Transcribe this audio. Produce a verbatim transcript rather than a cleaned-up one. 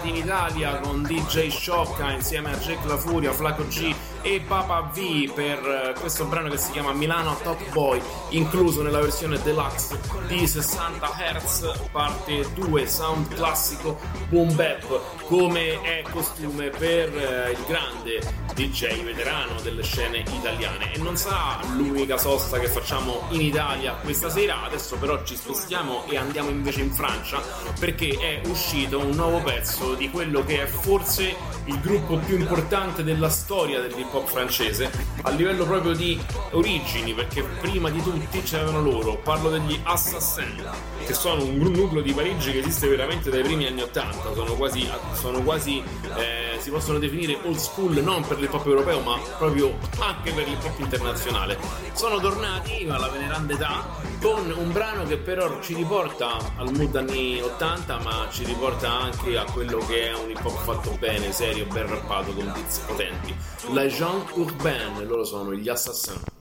in Italia con D J Sciocca insieme a Jake La Furia, Flaco G e Papa V per questo brano che si chiama Milano Top Boy, incluso nella versione deluxe di sessanta hertz parte due, sound classico boom bap, come è costume per il grande D J veterano delle scene italiane. E non sarà l'unica sosta che facciamo in Italia questa sera. Adesso però ci spostiamo e andiamo invece in Francia, perché è uscito un nuovo pezzo di quello che è forse il gruppo più importante della storia dell'hip hop francese a livello proprio di origini, perché prima di tutti c'erano loro. Parlo degli Assassin, che sono un nucleo di Parigi che esiste veramente dai primi anni ottanta. Sono quasi, sono quasi eh, si possono definire old school, non per l'hip hop europeo ma proprio anche per l'hip hop internazionale. Sono tornati alla veneranda età con un brano che però ci riporta al mood anni ottanta, ma ci riporta anche a quello che è un hip hop fatto bene, serio, ben rappato, con beats potenti. La Jean Urbain, loro sono gli Assassin.